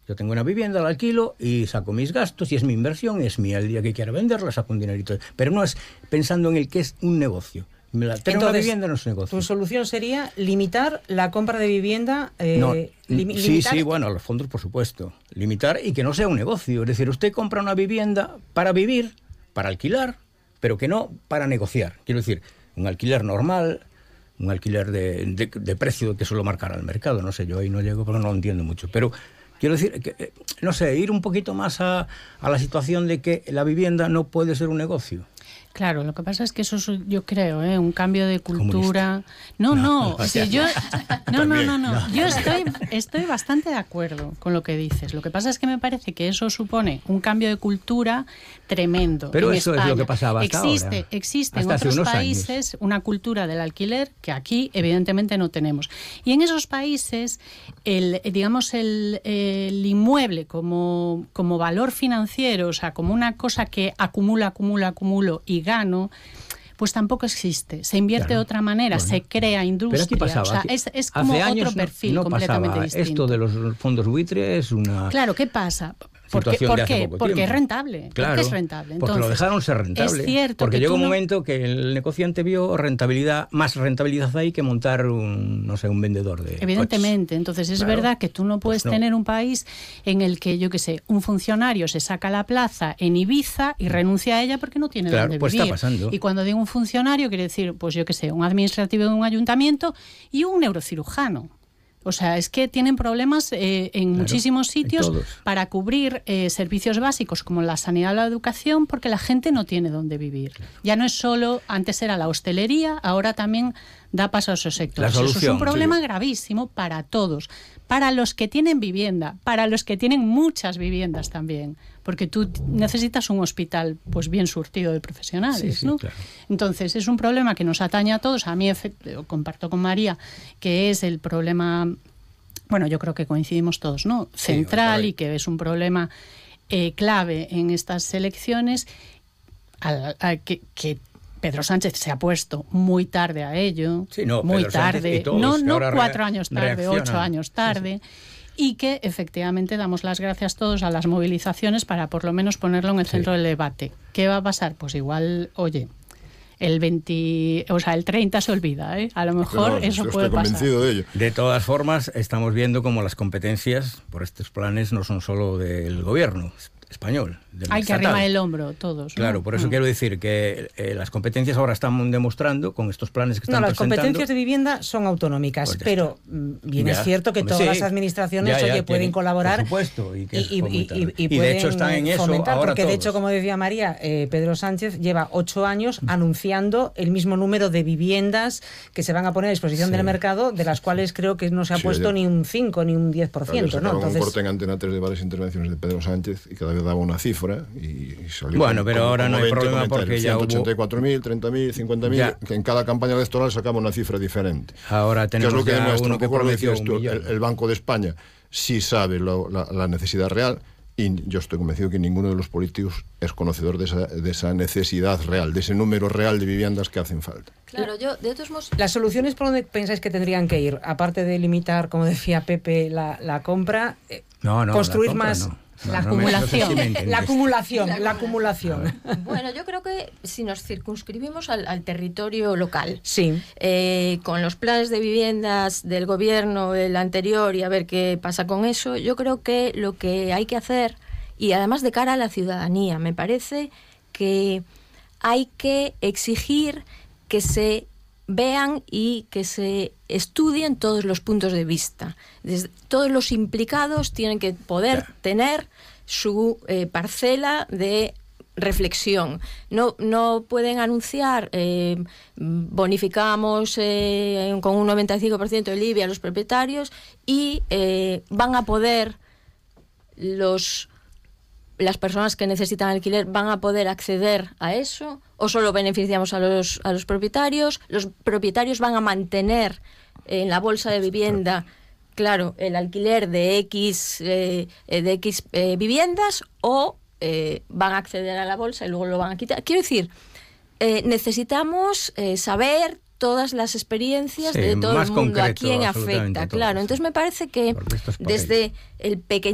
Yo tengo una vivienda, la alquilo y saco mis gastos y es mi inversión, es mía. El día que quiera venderla saco un dinerito. Pero no es pensando en el que es un negocio. Tener una vivienda no es un negocio. Tu solución sería limitar la compra de vivienda. Sí, bueno, los fondos, por supuesto. Limitar y que no sea un negocio. Es decir, usted compra una vivienda para vivir, para alquilar, pero que no para negociar. Quiero decir, un alquiler normal, un alquiler de precio que suelo marcar al mercado. No sé, yo ahí no llego porque no lo entiendo mucho. Pero quiero decir, que, no sé, ir un poquito más a la situación de que la vivienda no puede ser un negocio. Claro, lo que pasa es que eso es, yo creo, un cambio de cultura. No. Yo estoy bastante de acuerdo con lo que dices. Lo que pasa es que me parece que eso supone un cambio de cultura tremendo. Pero en eso España. Es lo que pasaba hasta ahora. Existe en otros países una cultura del alquiler que aquí evidentemente no tenemos. Y en esos países, el inmueble como valor financiero, o sea, como una cosa que acumulo y gano, pues tampoco existe. Se invierte de otra manera, se crea industria. Pero aquí pasaba, es como otro perfil completamente distinto. Esto de los fondos buitre es una... Claro, ¿qué pasa? ¿Por qué? Porque es rentable. Claro, porque es rentable. Entonces, porque lo dejaron ser rentable. Es cierto porque que llegó un momento que el negociante vio más rentabilidad ahí que montar un vendedor de evidentemente. coches. Entonces es verdad que tú no puedes tener un país en el que, yo qué sé, un funcionario se saca la plaza en Ibiza y renuncia a ella porque no tiene dónde vivir. Está pasando. Y cuando digo un funcionario, quiere decir, pues yo qué sé, un administrativo de un ayuntamiento y un neurocirujano. O sea, es que tienen problemas en muchísimos sitios para cubrir servicios básicos como la sanidad o la educación, porque la gente no tiene dónde vivir. Ya no es solo, antes era la hostelería, ahora también da paso a esos sectores. Eso es un problema gravísimo para todos, para los que tienen vivienda, para los que tienen muchas viviendas también, porque tú necesitas un hospital pues bien surtido de profesionales, ¿no? Claro. Entonces es un problema que nos atañe a todos. A mí comparto con María que es el problema, bueno, yo creo que coincidimos todos, ¿no? Central, y que es un problema clave en estas elecciones, que Pedro Sánchez se ha puesto muy tarde a ello, muy Pedro tarde, todos, no 4 años tarde, 8 años tarde. Y que efectivamente damos las gracias todos a las movilizaciones para por lo menos ponerlo en el centro del debate. ¿Qué va a pasar? Pues igual, oye, el 30 se olvida, ¿eh? A lo mejor eso puede pasar. Estoy convencido de ello. De todas formas, estamos viendo como las competencias por estos planes no son solo del gobierno español. Hay que arrimar el hombro todos, ¿no? Claro, por eso quiero decir que las competencias ahora están demostrando con estos planes que están presentando... las competencias de vivienda son autonómicas, pues pero bien es cierto que todas las administraciones pueden colaborar, por supuesto, y de hecho están en eso fomentar, ahora porque todos. De hecho, como decía María, Pedro Sánchez lleva 8 años anunciando el mismo número de viviendas que se van a poner a disposición del mercado, de las cuales creo que no se ha puesto ni un 5 ni un 10%, ¿no? Entonces, un corte en Antena 3 de varias intervenciones de Pedro Sánchez y cada vez daba una cifra y salió pero ahora no hay problema porque ya hubo 184.000, 30.000, 50.000, que en cada campaña electoral sacaba una cifra diferente. Ahora tenemos que es lo que ya demuestra uno que prometió el Banco de España sí sabe la necesidad real, y yo estoy convencido que ninguno de los políticos es conocedor de esa necesidad real, de ese número real de viviendas que hacen falta. Claro, yo de todos modos... ¿Las soluciones por dónde pensáis que tendrían que ir? Aparte de limitar, como decía Pepe, la compra, construir más... La acumulación. Bueno, yo creo que si nos circunscribimos al territorio local, sí, con los planes de viviendas del gobierno, el anterior, y a ver qué pasa con eso, yo creo que lo que hay que hacer, y además de cara a la ciudadanía, me parece que hay que exigir que se vean y que se estudien todos los puntos de vista. Todos los implicados tienen que poder tener su parcela de reflexión. No pueden anunciar bonificamos con un 95% el IBI a los propietarios y van a poder las personas que necesitan alquiler van a poder acceder a eso, o solo beneficiamos a los propietarios. Los propietarios van a mantener en la bolsa de vivienda, claro, el alquiler de X viviendas, o van a acceder a la bolsa y luego lo van a quitar. Quiero decir, necesitamos saber todas las experiencias de todo el mundo, a quién afecta, claro. Entonces me parece que desde el pequeño